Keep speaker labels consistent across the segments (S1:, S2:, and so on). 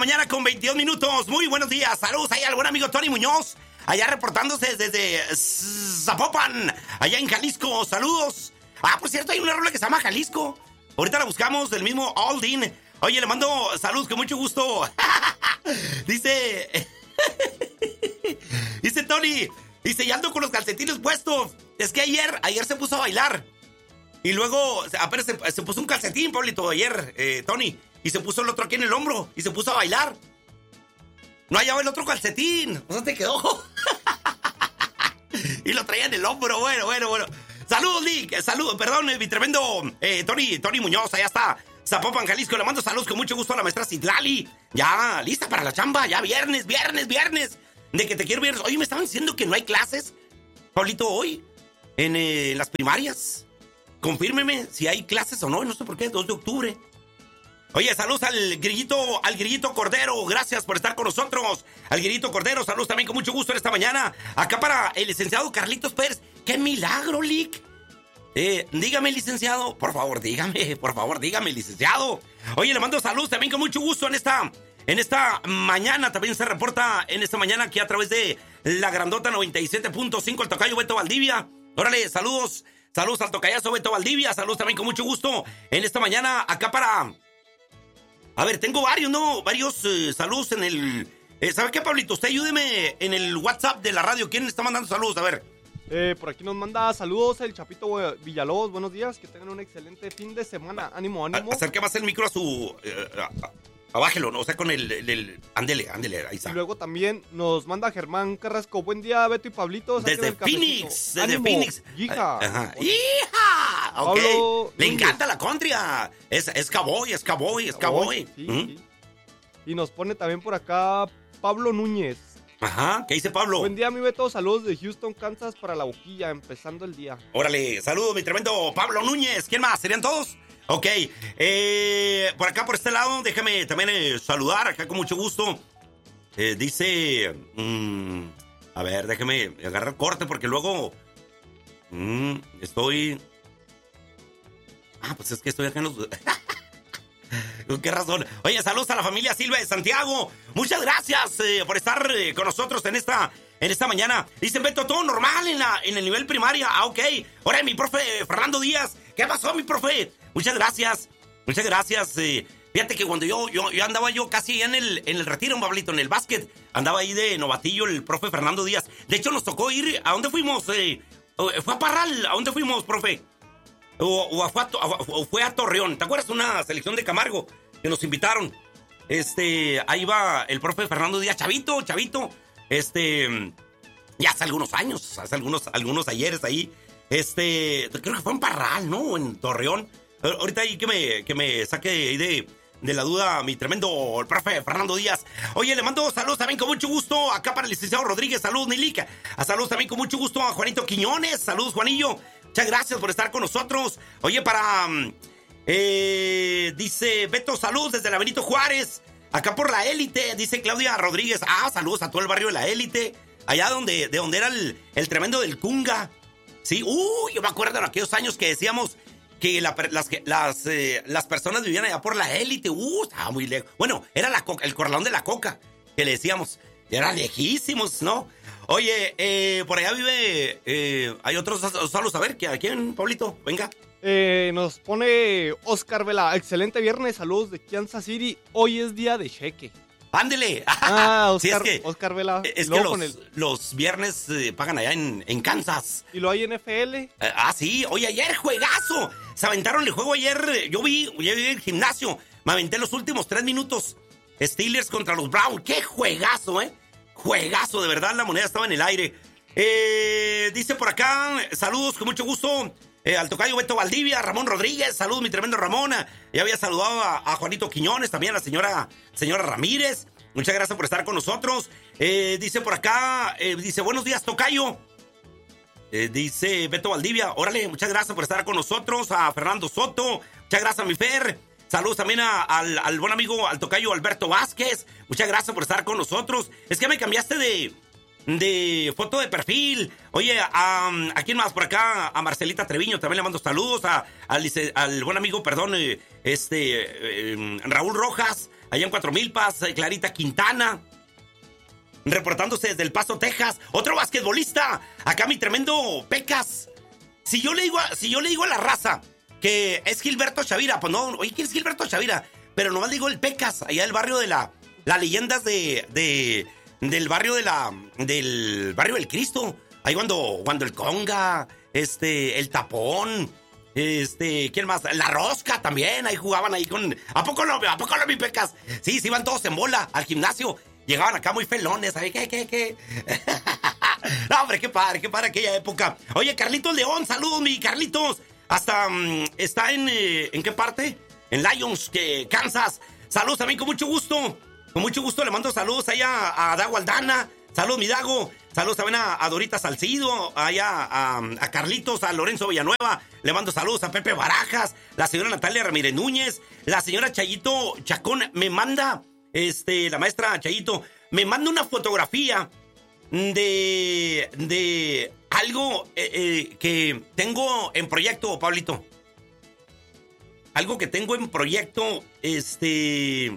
S1: mañana con 22 minutos. Muy buenos días. Saludos ahí al buen amigo Tony Muñoz, allá reportándose desde Zapopan, allá en Jalisco. Saludos. Por cierto, hay una rola que se llama Jalisco. Ahorita la buscamos, del mismo Aldin. Oye, le mando saludos con mucho gusto. Dice Tony, dice, ya ando con los calcetines puestos. Es que ayer se puso a bailar. Y luego apenas se puso un calcetín, Pablito, ayer, Tony. Y se puso el otro aquí en el hombro. Y se puso a bailar. No hallaba el otro calcetín. ¿Dónde te quedó? Y lo traía en el hombro. Bueno. Saludos, Nick. Saludos, perdón, mi tremendo Tony Muñoz. Allá está Zapopan, Jalisco. Le mando saludos con mucho gusto a la maestra Citlali. Ya, lista para la chamba. Ya viernes. De que te quiero ver. Oye, me estaban diciendo que no hay clases, Pablito, hoy. En las primarias. Confírmeme si hay clases o no. No sé por qué, 2 de octubre. Oye, saludos al grillito Cordero. Gracias por estar con nosotros. Al grillito Cordero, saludos también con mucho gusto en esta mañana. Acá para el licenciado Carlitos Pérez. ¡Qué milagro, Lick! Dígame, licenciado. Por favor, dígame, licenciado. Oye, le mando saludos también con mucho gusto en esta mañana. También se reporta en esta mañana aquí a través de la grandota 97.5 el tocayo Beto Valdivia. Órale, saludos al tocayazo Beto Valdivia. Saludos también con mucho gusto en esta mañana acá para... A ver, tengo varios saludos en el... ¿Sabe qué, Pablito? Usted ayúdeme en el WhatsApp de la radio. ¿Quién le está mandando saludos? A ver.
S2: Por aquí nos manda saludos el Chapito Villalobos. Buenos días, que tengan un excelente fin de semana. Ánimo.
S1: Acerque más el micro a su... Abájelo, ¿no? O sea, con el... Ándele, ahí está.
S2: Y luego también nos manda Germán Carrasco. Buen día, Beto y Pablito.
S1: Desde Phoenix.
S2: Hija.
S1: Ajá. ¡Hija! Ok.
S2: Pablo
S1: Le
S2: Núñez.
S1: encanta la country. Es cowboy.
S2: Sí. Y nos pone también por acá Pablo Núñez.
S1: Ajá, ¿qué dice Pablo?
S2: Buen día, mi Beto. Saludos de Houston, Kansas para la boquilla, empezando el día.
S1: Órale, saludos, mi tremendo Pablo Núñez. ¿Quién más? ¿Serían todos? Ok, por acá, por este lado, déjame también saludar acá con mucho gusto. Dice, a ver, déjame agarrar corte porque luego estoy... pues es que estoy acá en los... ¿Con qué razón? Oye, saludos a la familia Silva de Santiago. Muchas gracias por estar con nosotros en esta mañana. Dicen, Beto, todo normal en el nivel primaria. Ok. Ahora, mi profe Fernando Díaz. ¿Qué pasó, mi profe? Muchas gracias. Fíjate que cuando yo andaba casi en el retiro, Pablito, en el básquet, andaba ahí de novatillo el profe Fernando Díaz. De hecho, nos tocó ir. ¿A dónde fuimos? Fue a Parral. ¿A dónde fuimos, profe? O fue a Torreón. ¿Te acuerdas? Una selección de Camargo que nos invitaron. Ahí va el profe Fernando Díaz, chavito. Ya hace algunos años, hace algunos ayeres ahí. Creo que fue en Parral, ¿no? En Torreón. Ahorita ahí que me saque ahí de la duda mi tremendo el profe Fernando Díaz. Oye, le mando saludos también con mucho gusto acá para el licenciado Rodríguez. Saludos, Nilica. Saludos también con mucho gusto a Juanito Quiñones. Saludos, Juanillo. Muchas gracias por estar con nosotros. Oye, dice Beto, saludos desde la Benito Juárez. Acá por la Élite, dice Claudia Rodríguez. Saludos a todo el barrio de la Élite. Allá de donde era el tremendo del Cunga. Sí, yo me acuerdo de aquellos años que decíamos que las personas vivían allá por la Élite. Estaba muy lejos. Bueno, era el corralón de la Coca, que le decíamos. Eran lejísimos, ¿no? Oye, por allá vive... hay otros saludos. A ver, ¿a quién, Pablito? Venga.
S2: Nos pone Oscar Vela. Excelente viernes, saludos de Kansas City. Hoy es día de cheque.
S1: ¡Ándele!
S2: Oscar,
S1: sí, es que,
S2: Oscar Vela.
S1: Es que los viernes pagan allá en Kansas.
S2: ¿Y lo hay en NFL?
S1: Sí. Oye, ayer juegazo. Se aventaron el juego ayer. Yo vi el gimnasio. Me aventé los últimos 3 minutos. Steelers contra los Browns. ¡Qué juegazo, Juegazo, de verdad, la moneda estaba en el aire. Dice por acá, saludos con mucho gusto al tocayo Beto Valdivia, Ramón Rodríguez, saludos mi tremendo Ramón. Ya había saludado a Juanito Quiñones, también a la señora Ramírez. Muchas gracias por estar con nosotros. Dice por acá, dice, buenos días, tocayo. Dice Beto Valdivia, órale, muchas gracias por estar con nosotros. A Fernando Soto, muchas gracias, mi Fer. Saludos también al buen amigo, al tocayo Alberto Vázquez. Muchas gracias por estar con nosotros. Es que me cambiaste de foto de perfil. Oye, ¿a quién más por acá? A Marcelita Treviño también le mando saludos. Al buen amigo, perdón, Raúl Rojas. allá en Cuatro Milpas, Clarita Quintana, reportándose desde El Paso, Texas. Otro basquetbolista, acá mi tremendo Pecas. Si yo le digo a la raza que es Gilberto Chavira, pues no, oye, ¿quién es Gilberto Chavira? Pero nomás digo el Pecas, allá del barrio de las leyendas del barrio del barrio del Cristo. Ahí cuando el Conga, el Tapón, ¿quién más? La Rosca también, ahí jugaban ahí con... ¿A poco no, mi Pecas? Sí, iban todos en bola al gimnasio. Llegaban acá muy felones, ¿sabes qué? No, hombre, qué padre aquella época. Oye, Carlitos León, saludos, mi Carlitos. Hasta está ¿en qué parte? En Lyons, Kansas. Saludos también, con mucho gusto. Con mucho gusto le mando saludos allá a Dago Aldana. Saludos, mi Dago. Saludos también a Dorita Salcido, allá a Carlitos, a Lorenzo Villanueva. Le mando saludos a Pepe Barajas, la señora Natalia Ramírez Núñez, la señora Chayito Chacón me manda, la maestra Chayito, me manda una fotografía de algo que tengo en proyecto, Pablito. Algo que tengo en proyecto, y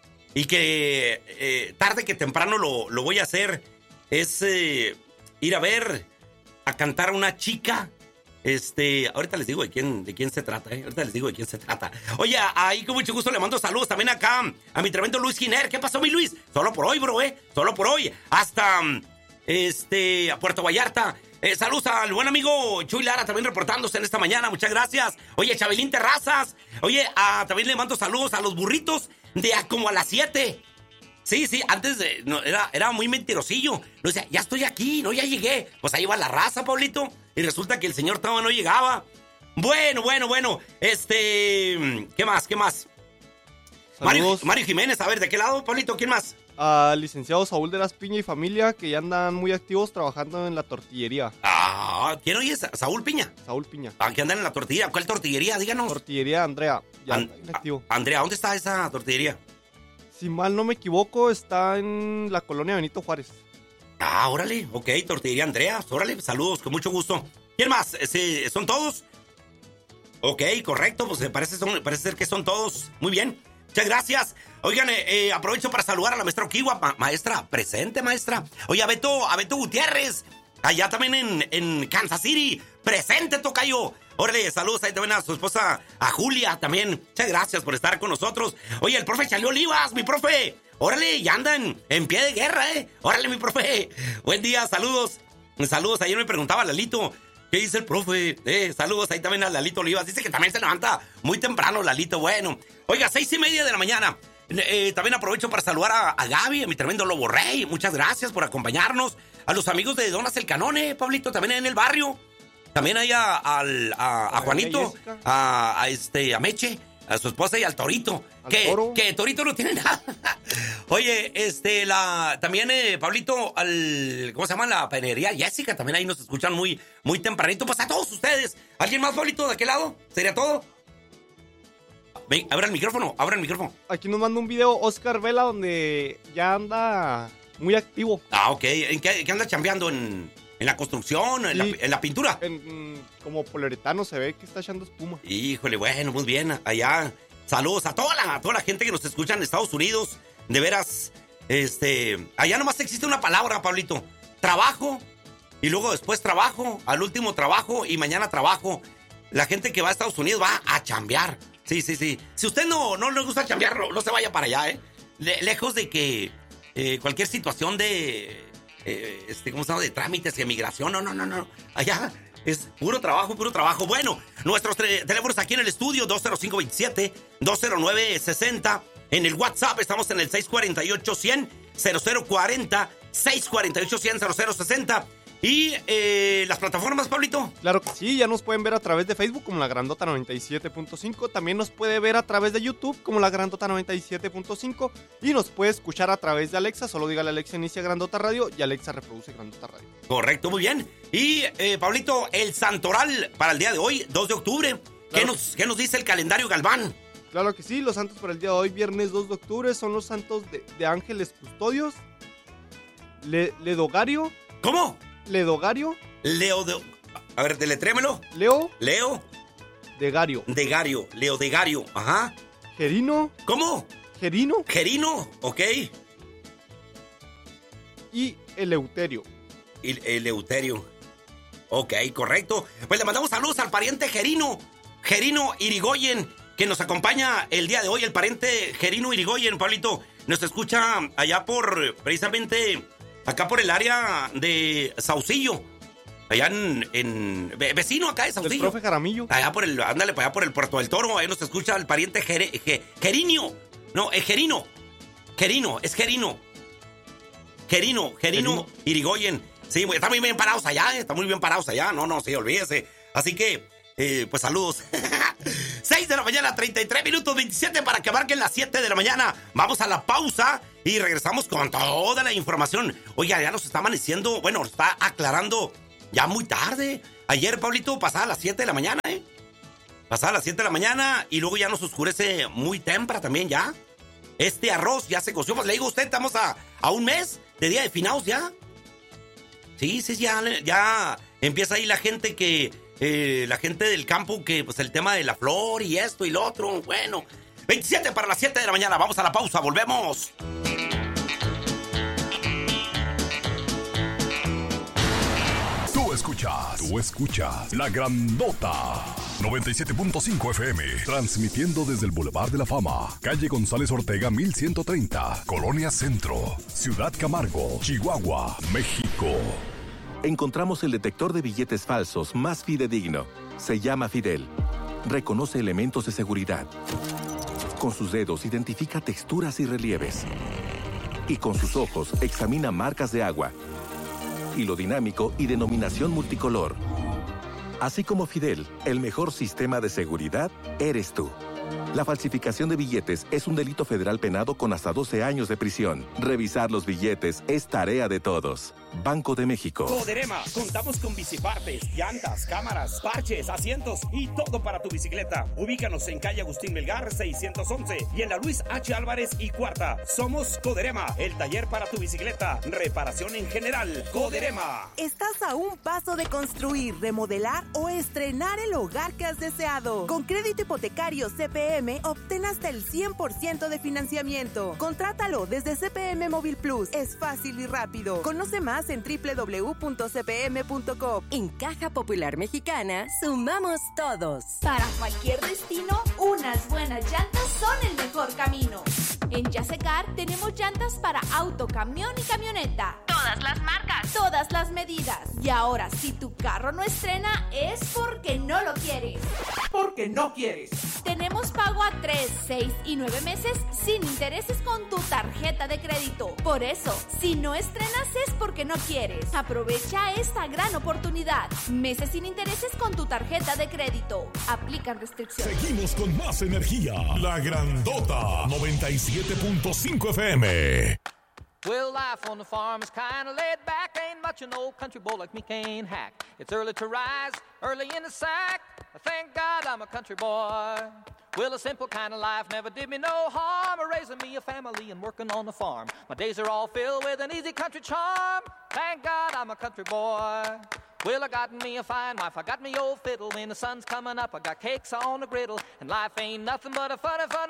S1: que tarde que temprano lo voy a hacer, es ir a ver, a cantar a una chica. Ahorita les digo de quién se trata, Oye, ahí con mucho gusto le mando saludos también acá a mi tremendo Luis Giner. ¿Qué pasó, mi Luis? Solo por hoy, bro, solo por hoy. Hasta, a Puerto Vallarta. Saludos al buen amigo Chuy Lara también reportándose en esta mañana. Muchas gracias. Oye, Chabelín Terrazas. Oye, también le mando saludos a los burritos de como a las 7. Sí, antes era muy mentirosillo. No, decía, ya estoy aquí, no, ya llegué. Pues ahí va la raza, Pablito. Y resulta que el señor todavía no llegaba. Bueno. ¿Qué más? Mario Jiménez, a ver, ¿de qué lado, Pablito? ¿Quién más?
S2: Al licenciado Saúl de las Piña y familia, que ya andan muy activos trabajando en la tortillería.
S1: ¿Quién oye? ¿Saúl Piña?
S2: Saúl Piña.
S1: ¿Qué andan en la tortillería? ¿Cuál tortillería? Díganos.
S2: Tortillería Andrea, ya activo.
S1: Andrea, ¿dónde está esa tortillería?
S2: Si mal no me equivoco, está en la colonia Benito Juárez.
S1: Órale, ok, tortillería Andrea, órale, saludos, con mucho gusto. ¿Quién más? ¿Son todos? Ok, correcto, pues parece ser que son todos. Muy bien, muchas gracias. Oigan, aprovecho para saludar a la maestra Oquiwa. Maestra, presente, maestra. Oye, a Beto Gutiérrez, allá también en Kansas City. Presente, tocayo. Órale, saludos ahí también a su esposa, a Julia también. Muchas gracias por estar con nosotros. Oye, el profe Chalí Olivas, mi profe. Órale, ya andan en pie de guerra, Órale, mi profe. Buen día, saludos. Saludos, ayer me preguntaba Lalito, ¿qué dice el profe? Saludos ahí también a Lalito Olivas. Dice que también se levanta muy temprano, Lalito. Bueno, oiga, 6:30 de la mañana. También aprovecho para saludar a Gaby, a mi tremendo Lobo Rey. Muchas gracias por acompañarnos. A los amigos de Donas el Canone, Pablito, también en el barrio. También hay a Juanito, a Meche, a su esposa y al Torito. Que Torito no tiene nada. Oye, también, Pablito, ¿cómo se llama? La panadería Jessica, también ahí nos escuchan muy, muy tempranito. Pues a todos ustedes. ¿Alguien más, Pablito, de aquel lado? ¿Sería todo? Ven, abra el micrófono.
S2: Aquí nos manda un video Oscar Vela donde ya anda muy activo.
S1: Ok. ¿En qué anda chambeando? ¿En la construcción? ¿En la pintura?
S2: Como poliuretano se ve que está echando espuma.
S1: Híjole, bueno, muy bien. Allá, saludos a toda la gente que nos escucha en Estados Unidos. De veras, allá nomás existe una palabra, Pablito. Trabajo, y luego después trabajo, al último trabajo, y mañana trabajo. La gente que va a Estados Unidos va a chambear. Sí. Si usted no le gusta chambear, no se vaya para allá, lejos de que cualquier situación de... ¿cómo se llama? De trámites y migración. No. Allá es puro trabajo. Bueno, nuestros teléfonos aquí en el estudio, 205-27, 209-60. En el WhatsApp estamos en el 648-100-0040, 648-100-0060. ¿Y las plataformas, Pablito?
S2: Claro que sí, ya nos pueden ver a través de Facebook como La Grandota 97.5. También nos puede ver a través de YouTube como La Grandota 97.5. Y nos puede escuchar a través de Alexa. Solo dígale a Alexa inicia Grandota Radio y Alexa reproduce Grandota Radio.
S1: Correcto, muy bien. Y, Pablito, el santoral para el día de hoy, 2 de octubre. Claro. ¿Qué nos dice el calendario Galván?
S2: Claro que sí, los santos para el día de hoy, viernes 2 de octubre, son los santos de Ángeles Custodios, Ledogario.
S1: ¿Cómo?
S2: Ledogario.
S1: A ver, deletrémelo.
S2: Leo.
S1: Degario.
S2: Leo Degario.
S1: Ajá.
S2: Gerino.
S1: ¿Cómo?
S2: Gerino
S1: Gerino, ok.
S2: y Eleuterio.
S1: Eleuterio. Ok, correcto. Pues le mandamos saludos al pariente Gerino Irigoyen, que nos acompaña el día de hoy. El pariente Gerino Irigoyen, Pablito, nos escucha allá precisamente, acá por el área de Saucillo. Allá en vecino acá de Saucillo.
S2: El profe Jaramillo.
S1: Allá ándale, para allá por el Puerto del Toro. Ahí nos escucha el pariente Gerino. No, es Gerino. Gerino Irigoyen. Sí, está muy bien parados allá. No, sí, olvídese. Así que, pues saludos. 6 de la mañana, 33 minutos 27 para que marquen las 7 de la mañana. Vamos a la pausa y regresamos con toda la información. Oiga, ya nos estaban diciendo, bueno, está aclarando ya muy tarde. Ayer, Pablito, pasaba a las 7 de la mañana, Pasaba a las 7 de la mañana y luego ya nos oscurece muy temprano también ya. Este arroz ya se coció. Pues le digo a usted, estamos a un mes de día de finados ya. Sí, ya empieza ahí la gente la gente del campo que, pues el tema de la flor y esto y lo otro. Bueno, 27 para las 7 de la mañana. Vamos a la pausa, volvemos.
S3: Tú escuchas La Grandota 97.5 FM, transmitiendo desde el Boulevard de la Fama, calle González Ortega 1130, Colonia Centro, Ciudad Camargo, Chihuahua, México.
S4: Encontramos el detector de billetes falsos más fidedigno. Se llama Fidel. Reconoce elementos de seguridad. Con sus dedos identifica texturas y relieves. Y con sus ojos examina marcas de agua, hilo dinámico y denominación multicolor. Así como Fidel, el mejor sistema de seguridad eres tú. La falsificación de billetes es un delito federal penado con hasta 12 años de prisión. Revisar los billetes es tarea de todos. Banco de México.
S5: Coderema, contamos con bicipartes, llantas, cámaras, parches, asientos y todo para tu bicicleta. Ubícanos en calle Agustín Melgar 611 y en la Luis H. Álvarez y Cuarta. Somos Coderema, el taller para tu bicicleta. Reparación en general. Coderema.
S6: Estás a un paso de construir, remodelar o estrenar el hogar que has deseado. Con crédito hipotecario CPM, obtén hasta el 100% de financiamiento. Contrátalo desde CPM Móvil Plus. Es fácil y rápido. Conoce más en www.cpm.com.
S7: En Caja Popular Mexicana, sumamos todos.
S8: Para cualquier destino, unas buenas llantas son el mejor camino. En Yasecar tenemos llantas para auto, camión y camioneta. Todas las marcas, todas las medidas. Y ahora, si tu carro no estrena, es porque no lo quieres.
S5: Porque no quieres.
S8: Tenemos pago a 3, 6 y 9 meses sin intereses con tu tarjeta de crédito. Por eso, si no estrenas es porque no quieres. Aprovecha esta gran oportunidad. Meses sin intereses con tu tarjeta de crédito. Aplican restricciones.
S3: Seguimos con más energía. La Grandota 97.5 FM.
S9: Well, life on the farm is kind of laid back. Ain't much an old country boy like me can't hack. It's early to rise, early in the sack. Thank God I'm a country boy. Well, a simple kind of life never did me no harm. Raising me a family and working on the farm. My days are all filled with an easy country charm. Thank God I'm a country boy. Well, I got me a fine wife, I got me old fiddle. When the sun's coming up, I got cakes on the griddle. And life ain't nothing but a funny, funny